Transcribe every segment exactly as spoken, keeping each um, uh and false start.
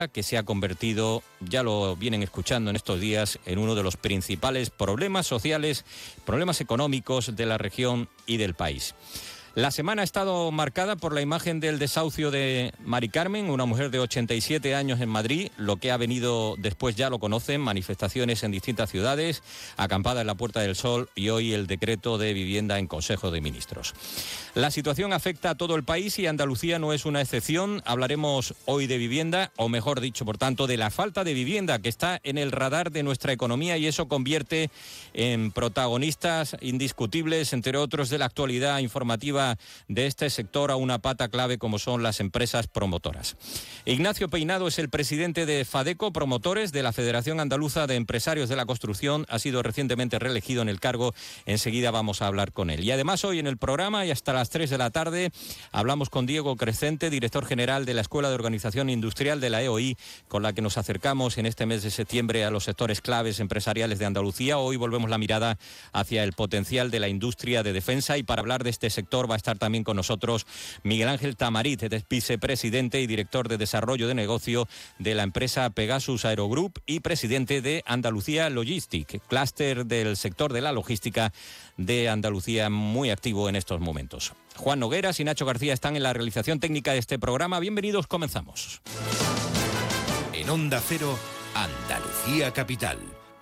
que se ha convertido, ya lo vienen escuchando en estos días, en uno de los principales problemas sociales, problemas económicos de la región y del país. La semana ha estado marcada por la imagen del desahucio de Mari Carmen, una mujer de ochenta y siete años en Madrid. Lo que ha venido después ya lo conocen, manifestaciones en distintas ciudades, acampada en la Puerta del Sol y hoy el decreto de vivienda en Consejo de Ministros. La situación afecta a todo el país y Andalucía no es una excepción. Hablaremos hoy de vivienda, o mejor dicho, por tanto, de la falta de vivienda que está en el radar de nuestra economía y eso convierte en protagonistas indiscutibles, entre otros, de la actualidad informativa de este sector a una pata clave como son las empresas promotoras. Ignacio Peinado es el presidente de FADECO Promotores, de la Federación Andaluza de Empresarios de la Construcción. Ha sido recientemente reelegido en el cargo. Enseguida vamos a hablar con él. Y además hoy en el programa y hasta las tres de la tarde hablamos con Diego Crecente, director general de la Escuela de Organización Industrial de la E O I, con la que nos acercamos en este mes de septiembre a los sectores claves empresariales de Andalucía. Hoy volvemos la mirada hacia el potencial de la industria de defensa y para hablar de este sector va a estar también con nosotros Miguel Ángel Tamarit, vicepresidente y director de desarrollo de negocio de la empresa Pegasus Aerogroup y presidente de Andalucía Logistic, clúster del sector de la logística de Andalucía, muy activo en estos momentos. Juan Nogueras y Nacho García están en la realización técnica de este programa. Bienvenidos, comenzamos. En Onda Cero, Andalucía Capital.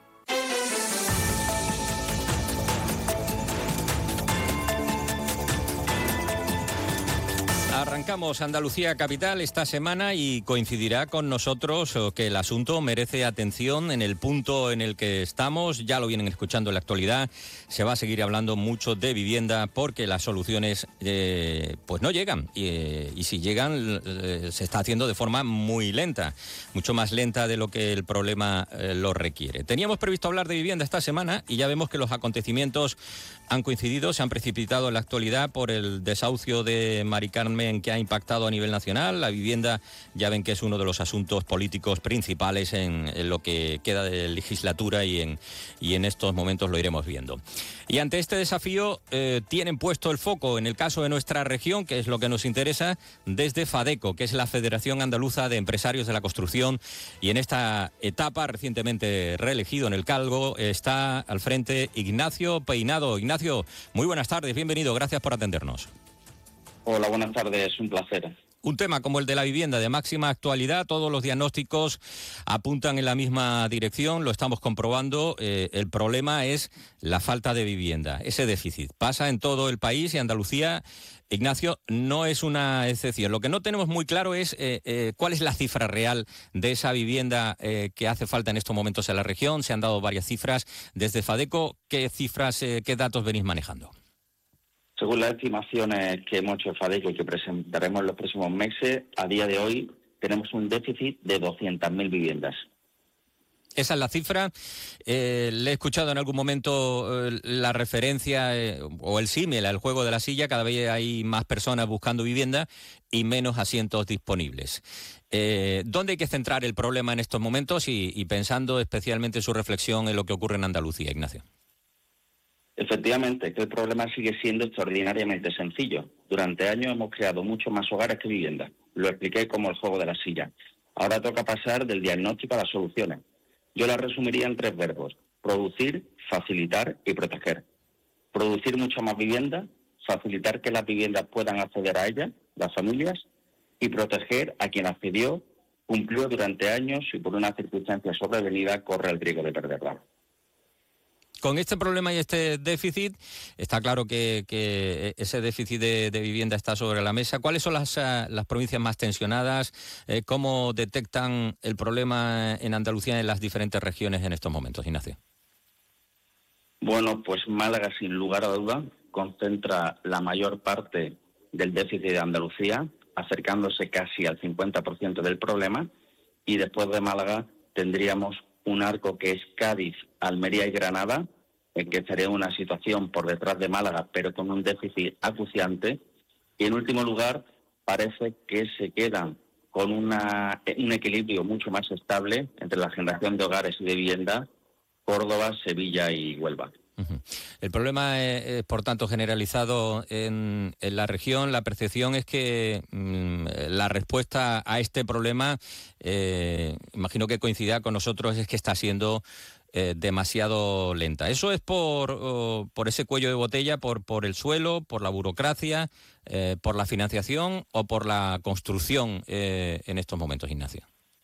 Arrancamos Andalucía Capital esta semana y coincidirá con nosotros que el asunto merece atención en el punto en el que estamos. Ya lo vienen escuchando en la actualidad. Se va a seguir hablando mucho de vivienda porque las soluciones eh, pues no llegan. Y, eh, y si llegan, eh, se está haciendo de forma muy lenta. Mucho más lenta de lo que el problema eh, lo requiere. Teníamos previsto hablar de vivienda esta semana y ya vemos que los acontecimientos han coincidido, se han precipitado en la actualidad por el desahucio de Mari Carmen que ha impactado a nivel nacional. La vivienda ya ven que es uno de los asuntos políticos principales en, en lo que queda de legislatura y en, y en estos momentos lo iremos viendo. Y ante este desafío eh, tienen puesto el foco en el caso de nuestra región, que es lo que nos interesa, desde FADECO, que es la Federación Andaluza de Empresarios de la Construcción, y en esta etapa recientemente reelegido en el cargo está al frente Ignacio Peinado. Ignacio, muy buenas tardes, bienvenido, gracias por atendernos. Hola, buenas tardes, un placer. Un tema como el de la vivienda de máxima actualidad, todos los diagnósticos apuntan en la misma dirección, lo estamos comprobando. Eh, el problema es la falta de vivienda, ese déficit. Pasa en todo el país y Andalucía, Ignacio, no es una excepción. Lo que no tenemos muy claro es eh, eh, cuál es la cifra real de esa vivienda eh, que hace falta en estos momentos en la región. Se han dado varias cifras desde FADECO. ¿Qué cifras, eh, qué datos venís manejando? Según las estimaciones que hemos hecho FADECO y que presentaremos en los próximos meses, a día de hoy tenemos un déficit de doscientas mil viviendas. Esa es la cifra. Eh, le he escuchado en algún momento eh, la referencia eh, o el símil al juego de la silla. Cada vez hay más personas buscando vivienda y menos asientos disponibles. Eh, ¿Dónde hay que centrar el problema en estos momentos y, y pensando especialmente su reflexión en lo que ocurre en Andalucía, Ignacio? Efectivamente, que el problema sigue siendo extraordinariamente sencillo. Durante años hemos creado muchos más hogares que viviendas. Lo expliqué como el juego de la silla. Ahora toca pasar del diagnóstico a las soluciones. Yo las resumiría en tres verbos: producir, facilitar y proteger. Producir mucho más vivienda, facilitar que las viviendas puedan acceder a ellas, las familias, y proteger a quien accedió, cumplió durante años y por una circunstancia sobrevenida corre el riesgo de perderla. Con este problema y este déficit, está claro que, que ese déficit de, de vivienda está sobre la mesa. ¿Cuáles son las, las provincias más tensionadas? Eh, ¿Cómo detectan el problema en Andalucía en las diferentes regiones en estos momentos, Ignacio? Bueno, pues Málaga, sin lugar a duda, concentra la mayor parte del déficit de Andalucía, acercándose casi al cincuenta por ciento del problema, y después de Málaga tendríamos un arco que es Cádiz, Almería y Granada, en que estaría una situación por detrás de Málaga, pero con un déficit acuciante. Y en último lugar, parece que se quedan con una, un equilibrio mucho más estable entre la generación de hogares y de vivienda, Córdoba, Sevilla y Huelva. Uh-huh. El problema es, es, por tanto, generalizado en, en la región. La percepción es que mmm, la respuesta a este problema, eh, imagino que coincidirá con nosotros, es que está siendo eh, demasiado lenta. ¿Eso es por, oh, por ese cuello de botella, por, por el suelo, por la burocracia, eh, por la financiación o por la construcción eh, en estos momentos, Ignacio?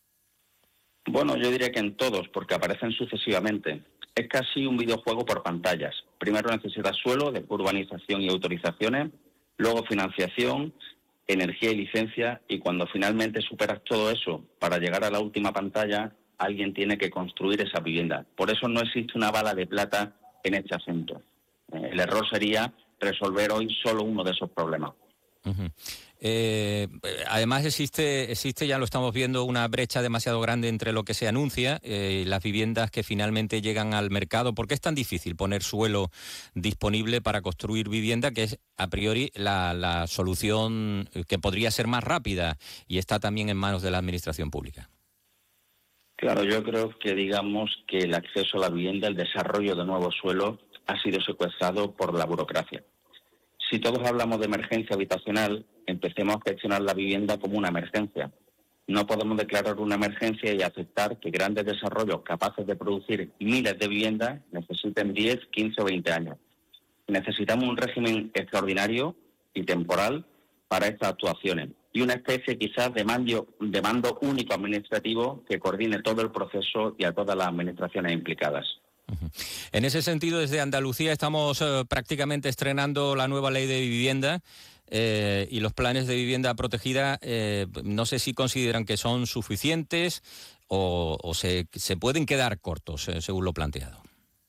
Bueno, yo diría que en todos, porque aparecen sucesivamente. Es casi un videojuego por pantallas. Primero necesitas suelo, después urbanización y autorizaciones, luego financiación, energía y licencia, y cuando finalmente superas todo eso para llegar a la última pantalla, alguien tiene que construir esa vivienda. Por eso no existe una bala de plata en este asunto. El error sería resolver hoy solo uno de esos problemas. Uh-huh. Eh, además existe, existe, ya lo estamos viendo, una brecha demasiado grande entre lo que se anuncia y eh, las viviendas que finalmente llegan al mercado. ¿Por qué es tan difícil poner suelo disponible para construir vivienda, que es a priori la, la solución que podría ser más rápida y está también en manos de la administración pública? Claro, yo creo que digamos que el acceso a la vivienda, el desarrollo de nuevos suelos, ha sido secuestrado por la burocracia. Si todos hablamos de emergencia habitacional, empecemos a gestionar la vivienda como una emergencia. No podemos declarar una emergencia y aceptar que grandes desarrollos capaces de producir miles de viviendas necesiten diez, quince o veinte años. Necesitamos un régimen extraordinario y temporal para estas actuaciones y una especie quizás de mando, de mando único administrativo que coordine todo el proceso y a todas las administraciones implicadas. Uh-huh. En ese sentido, desde Andalucía estamos eh, prácticamente estrenando la nueva ley de vivienda eh, y los planes de vivienda protegida. Eh, no sé si consideran que son suficientes o, o se, se pueden quedar cortos, eh, según lo planteado.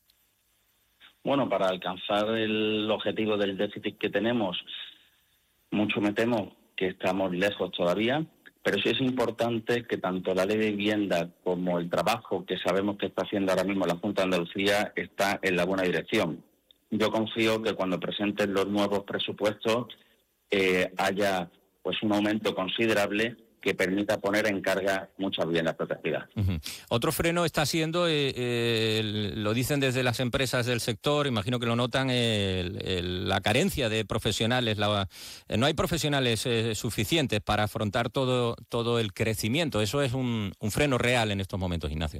Bueno, para alcanzar el objetivo del déficit que tenemos, mucho me temo que estamos lejos todavía. Pero sí es importante que tanto la ley de vivienda como el trabajo que sabemos que está haciendo ahora mismo la Junta de Andalucía está en la buena dirección. Yo confío que cuando presenten los nuevos presupuestos eh, haya pues un aumento considerable que permita poner en carga muchas viviendas protegidas. Uh-huh. Otro freno está siendo, eh, eh, el, lo dicen desde las empresas del sector, imagino que lo notan, el, el, la carencia de profesionales. La, eh, no hay profesionales eh, suficientes para afrontar todo, todo el crecimiento. Eso es un, un freno real en estos momentos, Ignacio.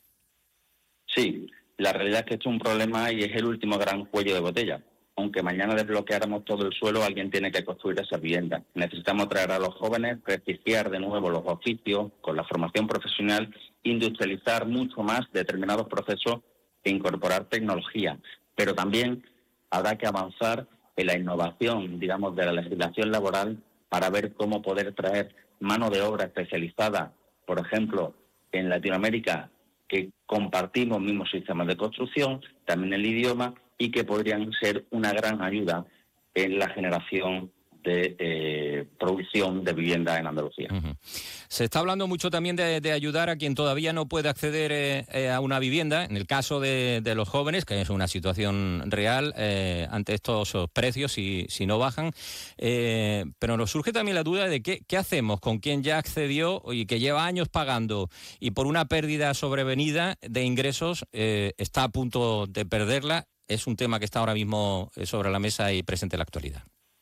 Sí, la realidad es que esto es un problema y es el último gran cuello de botella. Aunque mañana desbloqueáramos todo el suelo, alguien tiene que construir esas viviendas. Necesitamos atraer a los jóvenes, prestigiar de nuevo los oficios con la formación profesional, industrializar mucho más determinados procesos e incorporar tecnología. Pero también habrá que avanzar en la innovación, digamos, de la legislación laboral para ver cómo poder traer mano de obra especializada, por ejemplo, en Latinoamérica, que compartimos mismos sistemas de construcción, también el idioma, y que podrían ser una gran ayuda en la generación de eh, producción de vivienda en Andalucía. Uh-huh. Se está hablando mucho también de, de ayudar a quien todavía no puede acceder eh, eh, a una vivienda, en el caso de, de los jóvenes, que es una situación real eh, ante estos precios si, si no bajan, eh, pero nos surge también la duda de qué, qué hacemos con quien ya accedió y que lleva años pagando y por una pérdida sobrevenida de ingresos eh, está a punto de perderla. Es un tema que está ahora mismo sobre la mesa y presente en la actualidad.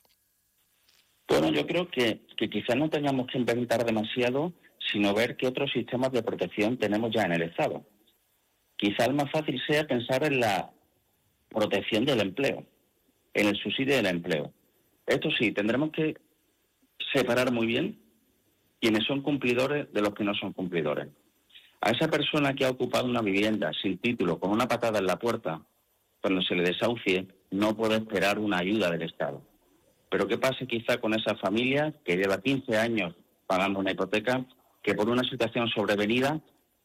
Bueno, yo creo que, que quizás no tengamos que inventar demasiado, sino ver qué otros sistemas de protección tenemos ya en el Estado. Quizás el más fácil sea pensar en la protección del empleo, en el subsidio del empleo. Esto sí, tendremos que separar muy bien quienes son cumplidores de los que no son cumplidores. A esa persona que ha ocupado una vivienda sin título, con una patada en la puerta, cuando se le desahucie, no puede esperar una ayuda del Estado. Pero ¿qué pasa quizá con esa familia que lleva quince años pagando una hipoteca, que por una situación sobrevenida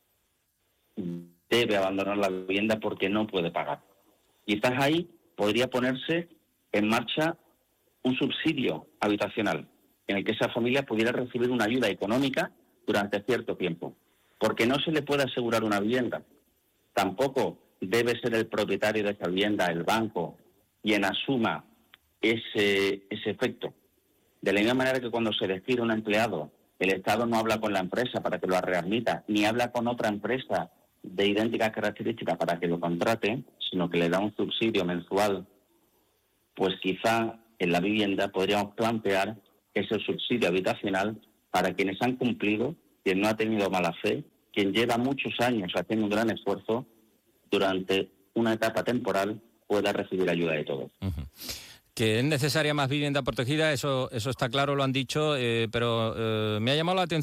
debe abandonar la vivienda porque no puede pagar? Quizás ahí podría ponerse en marcha un subsidio habitacional en el que esa familia pudiera recibir una ayuda económica durante cierto tiempo, porque no se le puede asegurar una vivienda. Tampoco debe ser el propietario de esa vivienda, el banco, quien asuma ese, ese efecto. De la misma manera que cuando se despide un empleado, el Estado no habla con la empresa para que lo readmita, ni habla con otra empresa de idénticas características para que lo contrate, sino que le da un subsidio mensual, pues quizá en la vivienda podríamos plantear ese subsidio habitacional para quienes han cumplido, quien no ha tenido mala fe, quien lleva muchos años haciendo un gran esfuerzo, durante una etapa temporal pueda recibir ayuda de todos. Uh-huh. Que es necesaria más vivienda protegida, eso, eso está claro, lo han dicho, eh, pero eh, me ha llamado la atención